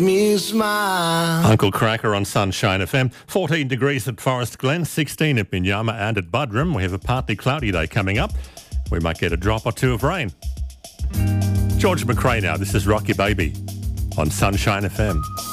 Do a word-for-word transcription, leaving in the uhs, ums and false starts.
Me smile. Uncle Cracker on Sunshine F M. fourteen degrees at Forest Glen, sixteen at Minyama and at Buderim. We have a partly cloudy day coming up. We might get a drop or two of rain. George McRae now. This is Rock Your Baby on Sunshine F M.